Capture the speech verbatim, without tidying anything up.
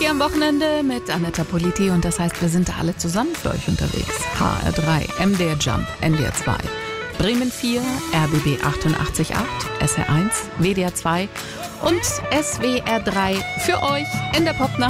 hier am Wochenende mit Anetta Politi und das heißt, wir sind da alle zusammen für euch unterwegs. H R drei, M D R Jump, N D R zwei, Bremen vier, R B B achtundachtzig Komma acht, S R eins, W D R zwei und S W R drei für euch in der Popnacht.